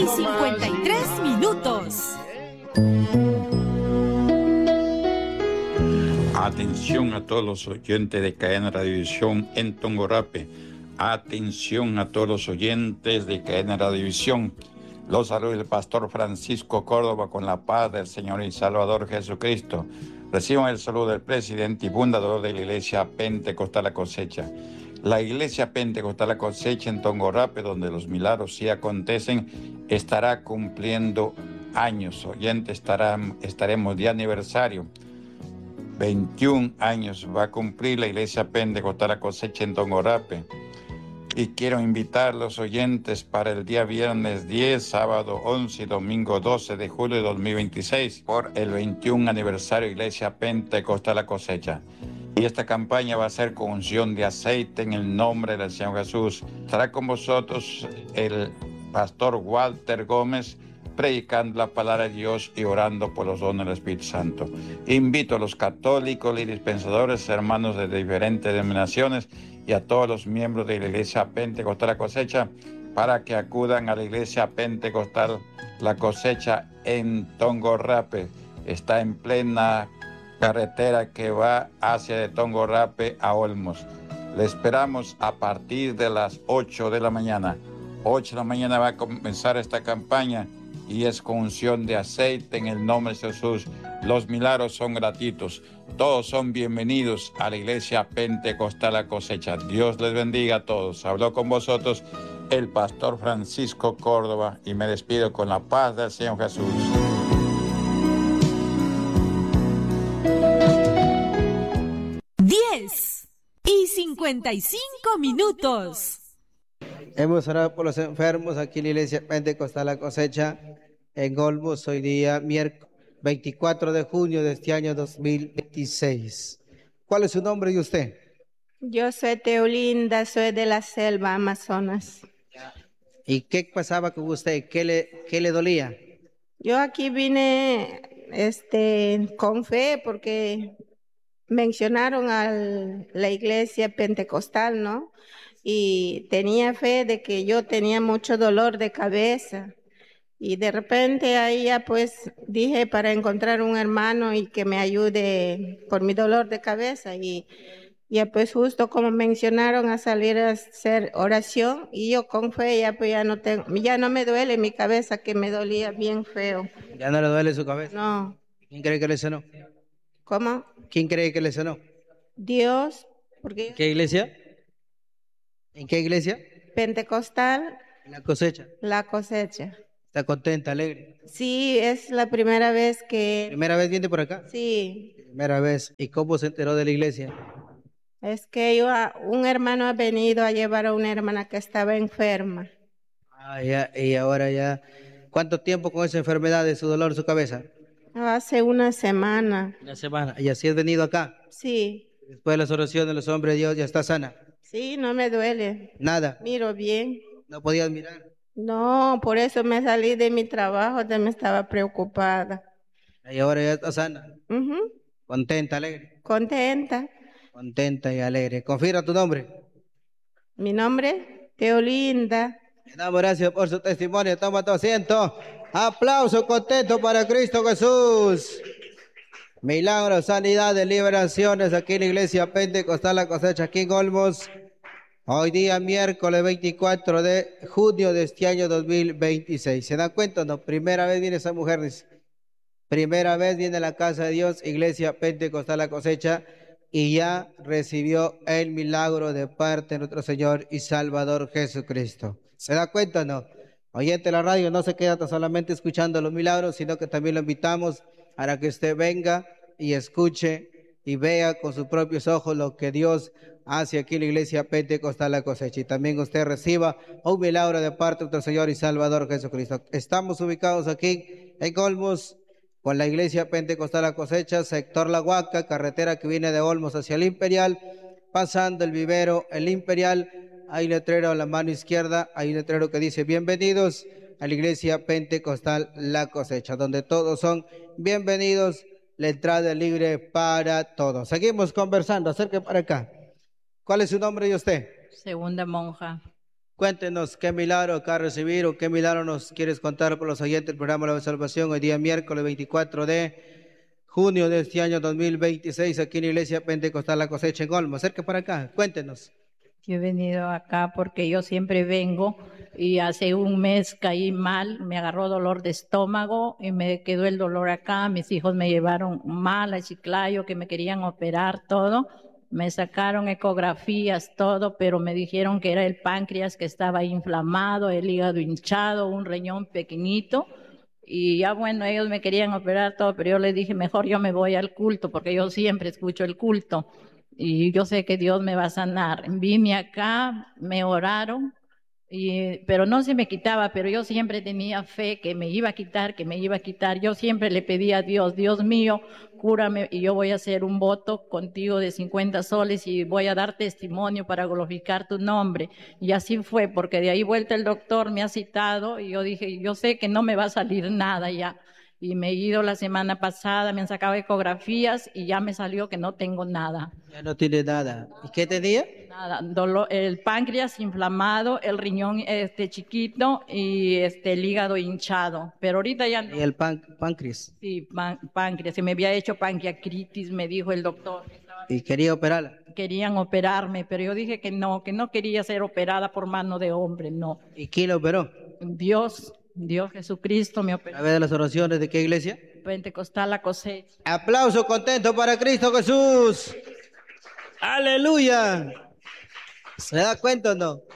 53 minutos. Atención a todos los oyentes de Cadena Radiovisión en Tongorape. Atención a todos los oyentes de Cadena Radiovisión. Los saluda el pastor Francisco Córdoba con la paz del Señor y Salvador Jesucristo. Reciban el saludo del presidente y fundador de la Iglesia Pentecostal La Cosecha. La Iglesia Pentecostal La Cosecha en Tongorape, donde los milagros sí acontecen, estará cumpliendo años. Oyentes, estaremos de aniversario. 21 años va a cumplir la Iglesia Pentecostal La Cosecha en Tongorape. Y quiero invitar a los oyentes para el día viernes 10, sábado 11 y domingo 12 de julio de 2026 por el 21 aniversario de Iglesia Pentecostal La Cosecha. Y esta campaña va a ser con unción de aceite en el nombre del Señor Jesús. Estará con vosotros el pastor Walter Gómez, predicando la palabra de Dios y orando por los dones del Espíritu Santo. Invito a los católicos y dispensadores, hermanos de diferentes denominaciones y a todos los miembros de la Iglesia Pentecostal La Cosecha para que acudan a la Iglesia Pentecostal La Cosecha en Tongorape. Está en plena carretera que va hacia de Tongorape a Olmos. Le esperamos a partir de las 8 de la mañana. 8 de la mañana va a comenzar esta campaña y es con unción de aceite en el nombre de Jesús. Los milagros son gratuitos. Todos son bienvenidos a la Iglesia Pentecostal La Cosecha. Dios les bendiga a todos. Habló con vosotros el pastor Francisco Córdoba y me despido con la paz del Señor Jesús. Y 55 minutos. Hemos orado por los enfermos aquí en la Iglesia Pentecostal La Cosecha en Olmos hoy día, miércoles 24 de junio de este año 2026. ¿Cuál es su nombre y usted? Yo soy Teolinda, soy de la selva Amazonas. ¿Y qué pasaba con usted? ¿Qué le dolía? Yo aquí vine con fe porque mencionaron a la iglesia pentecostal, ¿no? Y tenía fe de que yo tenía mucho dolor de cabeza. Y de repente ahí ya pues dije para encontrar un hermano y que me ayude por mi dolor de cabeza. Y ya pues justo como mencionaron a salir a hacer oración y yo con fe ya pues ya no me duele mi cabeza que me dolía bien feo. ¿Ya no le duele su cabeza? No. ¿Quién cree que le sanó? ¿Cómo? ¿Quién cree que le sanó? Dios. Porque ¿Qué iglesia? ¿En qué iglesia? Pentecostal. La Cosecha. La Cosecha. ¿Está contenta, alegre? Sí, es la primera vez que... ¿Primera vez viene por acá? Sí. Primera vez. ¿Y cómo se enteró de la iglesia? Es que un hermano ha venido a llevar a una hermana que estaba enferma. Ya, y ahora ya. ¿Cuánto tiempo con esa enfermedad de su dolor en su cabeza? Hace una semana. Una semana. ¿Y así has venido acá? Sí. Después de las oraciones de los hombres de Dios, ya está sana. Sí, no me duele. Nada. Miro bien. ¿No podías mirar? No, por eso me salí de mi trabajo, ya me estaba preocupada. Y ahora ya está sana. Contenta, alegre. Contenta. Contenta y alegre. Confirma tu nombre. Mi nombre, Teolinda. Le damos gracias por su testimonio. Toma tu asiento. Aplauso contento para Cristo Jesús. Milagros, sanidades, liberaciones aquí en la Iglesia Pentecostal La Cosecha, aquí en Olmos. Hoy día, miércoles 24 de junio de este año 2026. ¿Se dan cuenta? No, primera vez viene esa mujer, dice. Primera vez viene a la casa de Dios, Iglesia Pentecostal La Cosecha, y ya recibió el milagro de parte de nuestro Señor y Salvador Jesucristo. ¿Se da cuenta o no? Oyente de la radio no se queda solamente escuchando los milagros, sino que también lo invitamos para que usted venga y escuche y vea con sus propios ojos lo que Dios hace aquí en la Iglesia Pentecostal La Cosecha. Y también usted reciba un milagro de parte de nuestro Señor y Salvador Jesucristo. Estamos ubicados aquí en Olmos, con la Iglesia Pentecostal La Cosecha, sector La Huaca, carretera que viene de Olmos hacia el Imperial, pasando el vivero, el Imperial. Hay un letrero a la mano izquierda, hay un letrero que dice bienvenidos a la Iglesia Pentecostal La Cosecha, donde todos son bienvenidos, la entrada es libre para todos. Seguimos conversando, acerque para acá. ¿Cuál es su nombre y usted? Segunda monja. Cuéntenos qué milagro acá recibir o qué milagro nos quieres contar por los oyentes del programa La Salvación hoy día miércoles 24 de junio de este año 2026 aquí en la Iglesia Pentecostal La Cosecha en Olmo. Acerca para acá, cuéntenos. Yo he venido acá porque yo siempre vengo y hace un mes caí mal, me agarró dolor de estómago y me quedó el dolor acá. Mis hijos me llevaron mal a Chiclayo, que me querían operar todo. Me sacaron ecografías, todo, pero me dijeron que era el páncreas que estaba inflamado, el hígado hinchado, un riñón pequeñito. Y ya bueno, ellos me querían operar todo, pero yo les dije, mejor yo me voy al culto, porque yo siempre escucho el culto. Y yo sé que Dios me va a sanar. Vine acá, me oraron, pero no se me quitaba, pero yo siempre tenía fe que me iba a quitar, que me iba a quitar. Yo siempre le pedía a Dios, Dios mío, cúrame y yo voy a hacer un voto contigo de 50 soles y voy a dar testimonio para glorificar tu nombre. Y así fue, porque de ahí vuelta el doctor me ha citado y yo dije, yo sé que no me va a salir nada ya. Y me he ido la semana pasada, me han sacado ecografías y ya me salió que no tengo nada. Ya no tiene nada. ¿Y qué tenía? Nada, dolor, el páncreas inflamado, el riñón chiquito y el hígado hinchado. Pero ahorita ya no. Y el páncreas. Sí, páncreas. Se me había hecho pancreatitis, me dijo el doctor. Y quería operarla. Querían operarme, pero yo dije que no quería ser operada por mano de hombre, no. ¿Y quién la operó? Dios Jesucristo me operó. A ver las oraciones de qué iglesia. Pentecostal La Cosecha. Aplauso contento para Cristo Jesús. Aleluya. ¿Se da cuenta o no?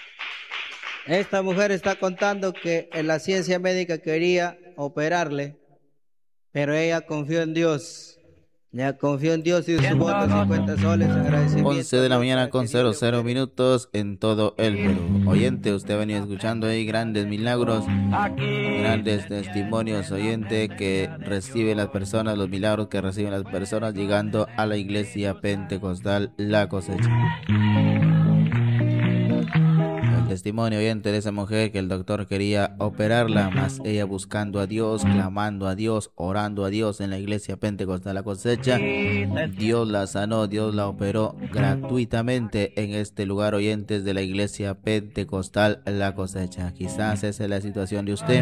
Esta mujer está contando que en la ciencia médica quería operarle, pero ella confió en Dios. Ya confió en Dios y su voto de 50 soles. 11 de la mañana con 00 minutos en todo el Perú. Oyente, usted ha venido escuchando ahí grandes milagros, grandes testimonios, oyente, que reciben las personas, los milagros que reciben las personas llegando a la Iglesia Pentecostal La Cosecha. El testimonio, oyente, de esa mujer que el doctor quería operarla, más ella buscando a Dios, clamando a Dios, orando a Dios en la Iglesia Pentecostal La Cosecha. Dios la sanó, Dios la operó gratuitamente en este lugar, oyentes de la Iglesia Pentecostal La Cosecha. Quizás esa es la situación de usted.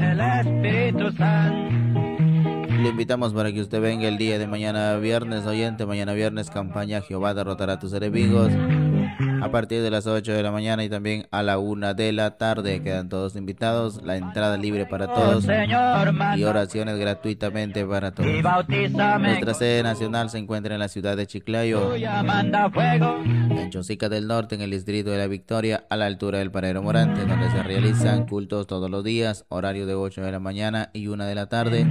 Le invitamos para que usted venga el día de mañana viernes, oyente. Mañana viernes, campaña Jehová derrotará a tus enemigos, a partir de las 8 de la mañana y también a la 1 de la tarde. Quedan todos invitados, la entrada libre para todos y oraciones gratuitamente para todos. Nuestra sede nacional se encuentra en la ciudad de Chiclayo, en Chosica del Norte, en el distrito de La Victoria, a la altura del Paradero Morante, donde se realizan cultos todos los días, horario de 8 de la mañana y 1 de la tarde.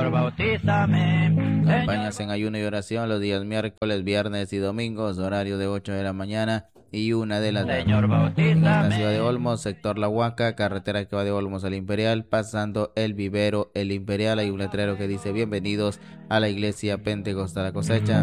Campañas en ayuno y oración los días miércoles, viernes y domingos, horario de 8 de la mañana y 1 de la tarde. En la ciudad de Olmos, sector La Huaca, carretera que va de Olmos al Imperial, pasando el vivero El Imperial, hay un letrero que dice bienvenidos a la Iglesia Pentecostal La Cosecha.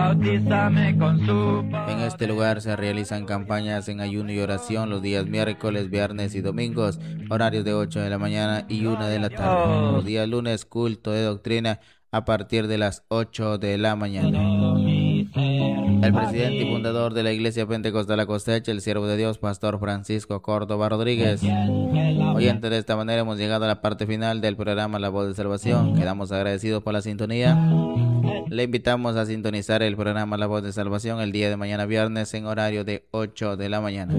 En este lugar se realizan campañas en ayuno y oración los días miércoles, viernes y domingos, horarios de 8 de la mañana y 1 de la tarde. Los días lunes, culto de doctrina a partir de las 8 de la mañana. El presidente y fundador de la Iglesia Pentecostal La Cosecha, el siervo de Dios, Pastor Francisco Córdoba Rodríguez. Oyente, de esta manera hemos llegado a la parte final del programa La Voz de Salvación. Quedamos agradecidos por la sintonía. Le invitamos a sintonizar el programa La Voz de Salvación el día de mañana viernes en horario de 8 de la mañana.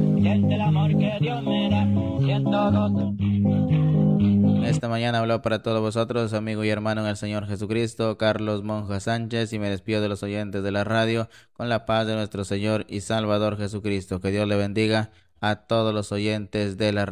Esta mañana habló para todos vosotros su amigo y hermano en el Señor Jesucristo, Carlos Monja Sánchez, y me despido de los oyentes de la radio con la paz de nuestro Señor y Salvador Jesucristo. Que Dios le bendiga a todos los oyentes de la radio.